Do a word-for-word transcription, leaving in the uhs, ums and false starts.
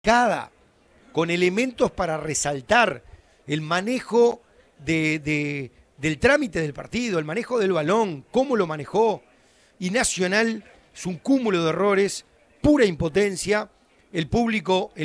cada, con elementos para resaltar el manejo de, de, del trámite del partido, el manejo del balón, cómo lo manejó. Y Nacional es un cúmulo de errores, pura impotencia. El público,